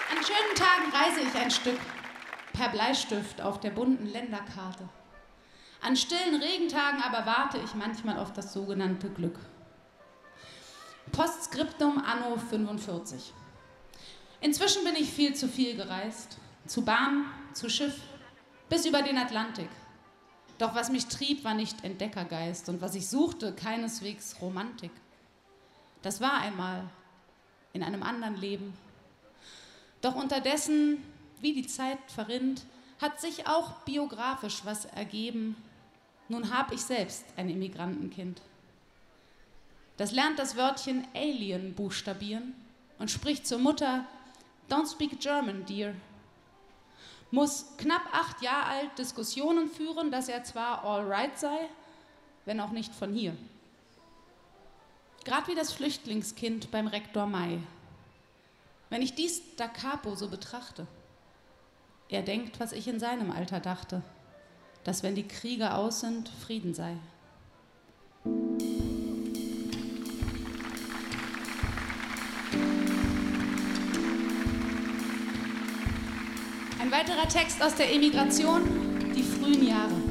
An schönen Tagen reise ich ein Stück per Bleistift auf der bunten Länderkarte. An stillen Regentagen aber warte ich manchmal auf das sogenannte Glück. Postskriptum anno 45. Inzwischen bin ich viel zu viel gereist. Zu Bahn, zu Schiff, bis über den Atlantik. Doch was mich trieb, war nicht Entdeckergeist und was ich suchte, keineswegs Romantik. Das war einmal in einem anderen Leben. Doch unterdessen, wie die Zeit verrinnt, hat sich auch biografisch was ergeben. Nun hab ich selbst ein Immigrantenkind. Das lernt das Wörtchen Alien buchstabieren und spricht zur Mutter: Don't speak German, dear. Muss knapp 8 Jahre alt Diskussionen führen, dass er zwar all right sei, wenn auch nicht von hier. Gerade wie das Flüchtlingskind beim Rektor May. Wenn ich dies da capo so betrachte, er denkt, was ich in seinem Alter dachte, dass wenn die Kriege aus sind, Frieden sei. Ein weiterer Text aus der Emigration, die frühen Jahre.